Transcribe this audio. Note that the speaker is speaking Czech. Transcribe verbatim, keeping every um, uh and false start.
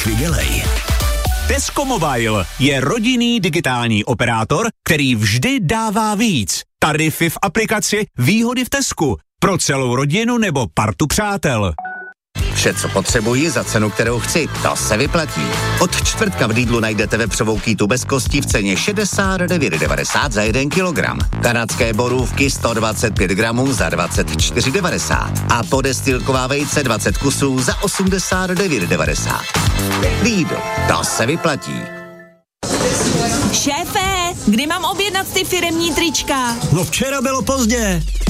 vydělej. Tesco Mobile je rodinný digitální operátor, který vždy dává víc. Tarify v aplikaci, výhody v Tescu. Pro celou rodinu nebo partu přátel. Vše, co potřebuji za cenu, kterou chci, to se vyplatí. Od čtvrtka v Lidlu najdete vepřovou kýtu bez kosti v ceně šedesát devět devadesát za jeden kilogram. Kanadské borůvky sto dvacet pět gramů za dvacet čtyři devadesát. A podestýlková vejce dvacet kusů za osmdesát devět devadesát. Lidl, to se vyplatí. Šéfe, kdy mám objednat ty firemní trička? No včera bylo pozdě.